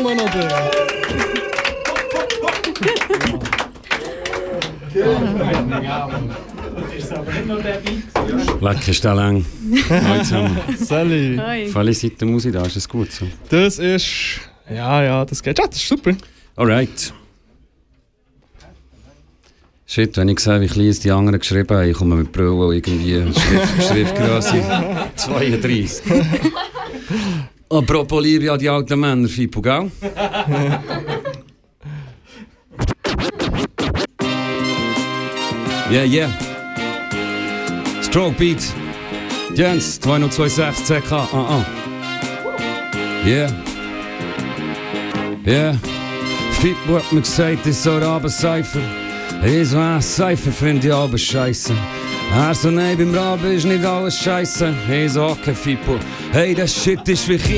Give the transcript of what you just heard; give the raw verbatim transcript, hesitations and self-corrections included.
Daumen oben. Lecker ist der lang. Hallo zusammen. Sally. Welche Seite muss ich da? Ist das gut so? Das ist... Ja, ja, das geht. Ja, das ist super. Alright. Shit, wenn ich sehe, wie klein die anderen geschrieben haben, ich komme mit Brille irgendwie Schrift, Schriftgröße zweiunddreißig. Apropos Liebe an die alten Männer, Fippo, gell? Yeah, yeah. Stroke Beat. Jens, zweihundertsechsundzwanzig C K. Ah, ah. Yeah. Yeah. Fippo hat mir gesagt, ich soll Rabencypher. Ich so, ah, Cypher finde ich aber scheisse. Er so, nein, beim Raben ist nicht alles scheisse. Ich so, okay, Fippo. Hey, das Shit ist wie China.